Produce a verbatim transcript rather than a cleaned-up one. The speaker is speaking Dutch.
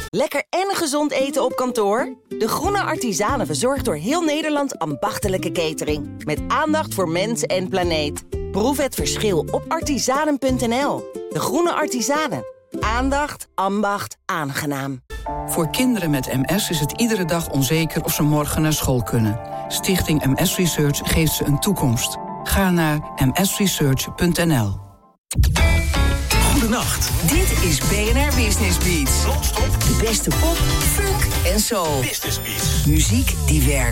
Lekker en gezond eten op kantoor? De Groene Artisanen verzorgt door heel Nederland ambachtelijke catering. Met aandacht voor mens en planeet. Proef het verschil op artisanen punt n l. De Groene Artisanen. Aandacht, ambacht, aangenaam. Voor kinderen met M S is het iedere dag onzeker of ze morgen naar school kunnen. Stichting M S Research geeft ze een toekomst. Ga naar m s research punt n l. Goedenacht. Dit is B N R Business Beats. Non-stop. De beste pop, funk en soul. Business Beats. Muziek die werkt.